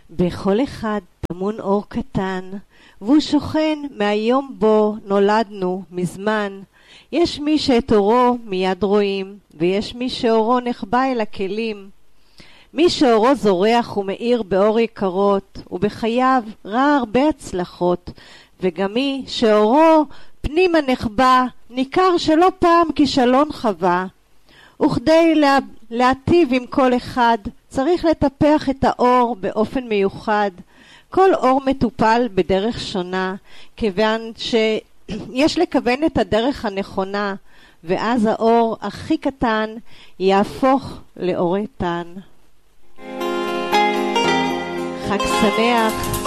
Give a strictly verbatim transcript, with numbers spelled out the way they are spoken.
בכל אחד טמון אור קטן, והוא שוכן מהיום בו נולדנו מזמן. יש מי שאת אורו מיד רואים, ויש מי שאורו נחבא אל הכלים. מי שאורו זורח ומאיר באור יקרות, ובחייו ראה הרבה הצלחות, וגם מי שאורו פנימה נחבא, ניכר שלא פעם כישלון חווה. וכדי לה, להטיב עם כל אחד, צריך לטפח את האור באופן מיוחד. כל אור מטופל בדרך שונה, כיוון שיש לכוון את הדרך הנכונה, ואז האור הכי קטן יהפוך לאור איתן. חג שמח.